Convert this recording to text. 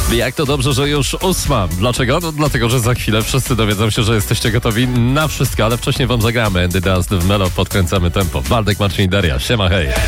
Jak to dobrze, że już 8. Dlaczego? No dlatego, że za chwilę wszyscy dowiedzą się, że jesteście gotowi na wszystko, ale wcześniej wam zagramy Andy Dust w Melo, podkręcamy tempo. Waldek, Marcin i Daria. Siema, hej.